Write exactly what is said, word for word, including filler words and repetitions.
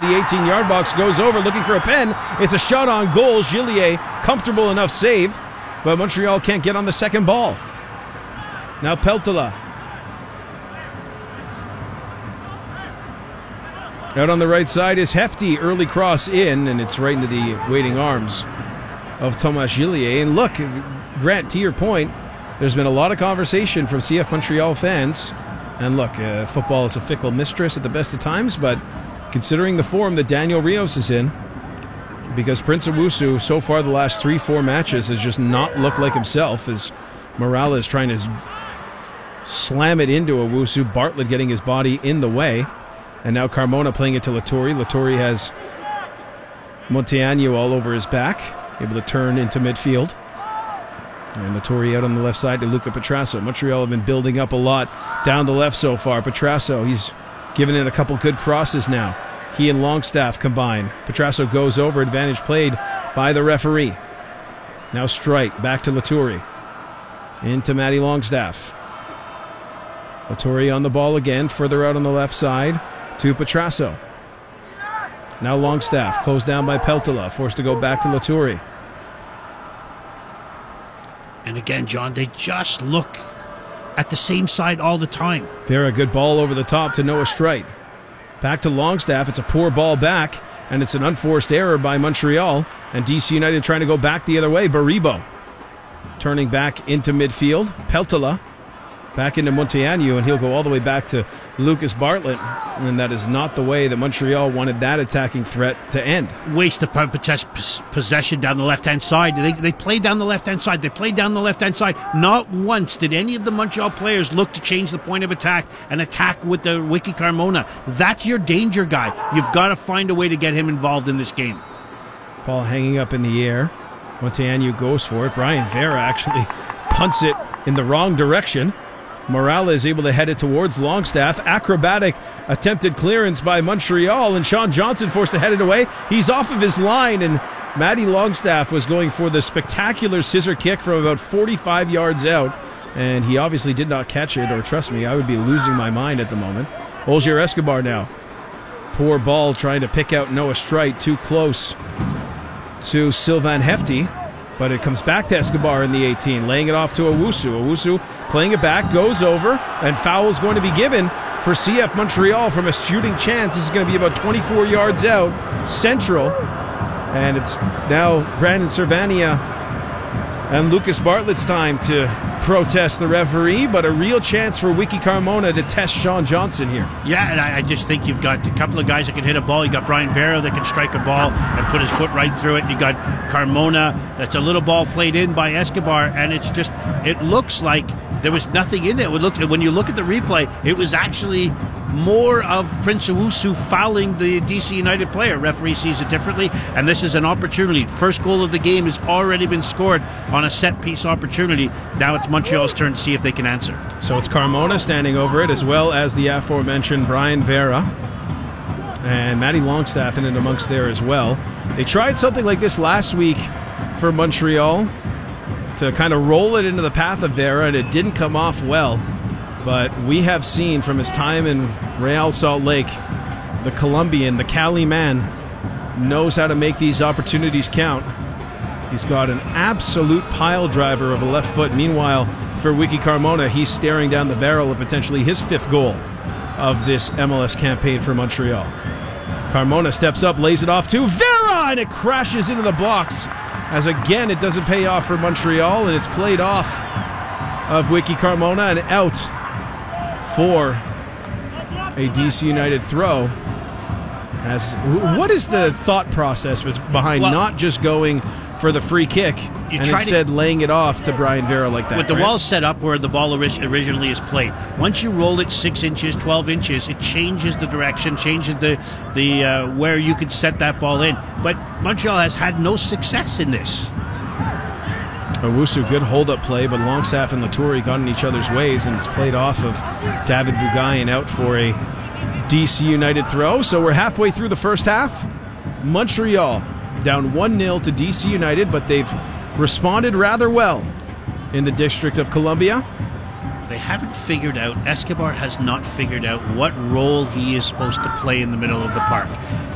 the eighteen-yard box, goes over, looking for a pen. It's a shot on goal. Gillier, comfortable enough save, but Montreal can't get on the second ball. Now Peltola. Out on the right side is Hefty. Early cross in, and it's right into the waiting arms of Thomas Gillier. And look, Grant, to your point, there's been a lot of conversation from C F Montreal fans. And look, uh, football is a fickle mistress at the best of times, but considering the form that Daniel Rios is in, because Prince Owusu, so far the last three, four matches, has just not looked like himself, as Morales is trying to slam it into Owusu, Bartlett getting his body in the way. And now Carmona playing it to Lattori. Lattori has Monteanu all over his back, able to turn into midfield. And Lattori out on the left side to Luca Petrasso. Montreal have been building up a lot down the left so far. Petrasso, he's given it a couple good crosses now. He and Longstaff combine. Petrasso goes over, advantage played by the referee. Now Strite, back to Lattori. Into Matty Longstaff. Lattori on the ball again, further out on the left side to Petrasso. Now Longstaff, closed down by Peltola, forced to go back to Lattori. And again, John, they just look at the same side all the time. There, a good ball over the top to Noah Strite. Back to Longstaff. It's a poor ball back, and it's an unforced error by Montreal. And D C United trying to go back the other way. Baribo turning back into midfield. Peltola back into Monteanu, and he'll go all the way back to Lucas Bartlett. And that is not the way that Montreal wanted that attacking threat to end. Waste of possession down the left-hand side. They, they played down the left-hand side. They played down the left-hand side. Not once did any of the Montreal players look to change the point of attack and attack with the Wiki Carmona. That's your danger guy. You've got to find a way to get him involved in this game. Ball hanging up in the air. Monteanu goes for it. Brian Vera actually punts it in the wrong direction. Morales is able to head it towards Longstaff. Acrobatic attempted clearance by Montreal, and Sean Johnson forced to head it away. He's off of his line, and Matty Longstaff was going for the spectacular scissor kick from about forty-five yards out, and he obviously did not catch it, or trust me, I would be losing my mind at the moment. Olgier Escobar now. Poor ball trying to pick out Noah Strite, too close to Sylvain Hefty. But it comes back to Escobar in the eighteen, laying it off to Owusu. Owusu playing it back, goes over, and foul is going to be given for C F Montreal from a shooting chance. This is going to be about twenty-four yards out, central. And it's now Brandon Servania and Lucas Bartlett's time to protest the referee, but a real chance for Wiki Carmona to test Sean Johnson here. Yeah, and I, I just think you've got a couple of guys that can hit a ball. You got Brian Vera that can strike a ball and put his foot right through it. You got Carmona, that's a little ball played in by Escobar, and it's just, it looks like there was nothing in it. It looked, when you look at the replay, it was actually more of Prince Owusu fouling the D C United player. Referee sees it differently, and this is an opportunity. First goal of the game has already been scored on a set-piece opportunity. Now it's Montreal's turn to see if they can answer. So it's Carmona standing over it, as well as the aforementioned Brian Vera. And Matty Longstaff in it amongst there as well. They tried something like this last week for Montreal to kind of roll it into the path of Vera, and it didn't come off well. But we have seen from his time in Real Salt Lake, the Colombian, the Cali man, knows how to make these opportunities count. He's got an absolute pile driver of a left foot. Meanwhile, for Wiki Carmona, he's staring down the barrel of potentially his fifth goal of this M L S campaign for Montreal. Carmona steps up, lays it off to Vera, and it crashes into the box. As again, it doesn't pay off for Montreal, and it's played off of Wiki Carmona and out for a D C United throw. As what is the thought process behind well, not just going for the free kick and instead to, laying it off to Brian Vera like that? With the right? wall set up where the ball originally is played, once you roll it six inches, twelve inches, it changes the direction, changes the the uh, where you could set that ball in. But Montreal has had no success in this. Owusu, good hold-up play, but Longstaff and Lattori got in each other's ways, and it's played off of David Bugayan out for a D C United throw. So we're halfway through the first half. Montreal down one nil to D C United, but they've responded rather well in the District of Columbia. They haven't figured out, Escobar has not figured out what role he is supposed to play in the middle of the park.